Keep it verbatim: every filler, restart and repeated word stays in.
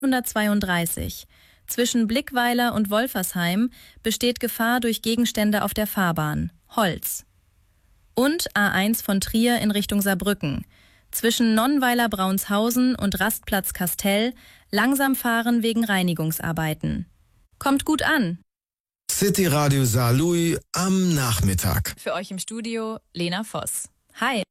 hundertzweiunddreißig. Zwischen Blickweiler und Wolfersheim besteht Gefahr durch Gegenstände auf der Fahrbahn. Holz. Und A eins von Trier in Richtung Saarbrücken. Zwischen Nonnweiler-Braunshausen und Rastplatz Kastell langsam fahren wegen Reinigungsarbeiten. Kommt gut an. City Radio Saarlouis am Nachmittag. Für euch im Studio Lena Voss. Hi.